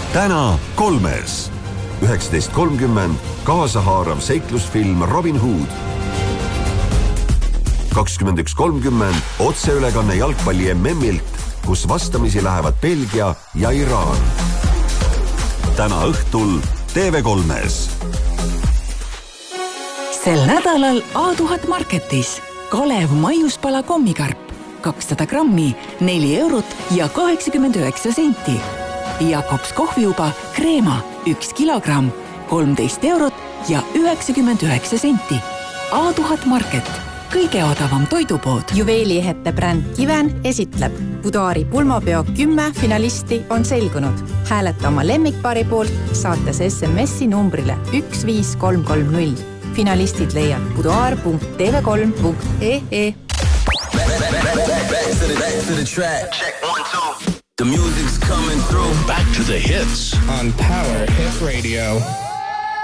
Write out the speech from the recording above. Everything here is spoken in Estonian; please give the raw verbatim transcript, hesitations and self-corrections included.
täna kolmes. üheksateist kolmkümmend kaasahaarav seiklusfilm Robin Hood. kakskümmend üks kolmkümmend otseülekanne jalgpalli M M-ilt, kus vastamisi lähevad Belgia ja Iraan. Täna õhtul T V kolmes. Sel nädalal A tuhat Marketis Kalev maiuspala kommikarp kakssada grammi, neli eurot ja kaheksakümmend üheksa senti. Jakobs kohviuba kreema üks kilogramm, kolmteist eurot ja üheksakümmend üheksa senti. A tuhat Market, kõige odavam toidupood. Juveeliehete bränd Kiven esitleb. Budaari pulmapeo kümme finalisti on selgunud. Hääleta oma lemmikpaari poolt, saates S M S-i numbrile üks viis kolm kolm null. Finalistid leiad budaar punkt t v kolm punkt e e. The music's coming through. Back to the hits on Power Hit Radio.